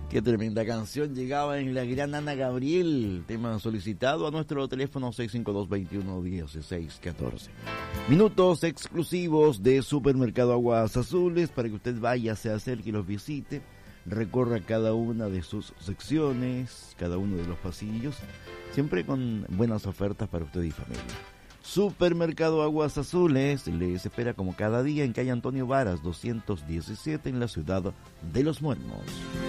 Qué tremenda canción llegaba en la gran Ana Gabriel, tema solicitado a nuestro teléfono 652-21-1614. Minutos exclusivos de Supermercado Aguas Azules para que usted vaya, se acerque y los visite, recorra cada una de sus secciones, cada uno de los pasillos, siempre con buenas ofertas para usted y familia. Supermercado Aguas Azules les espera como cada día en calle Antonio Varas 217 en la ciudad de Los Molnos.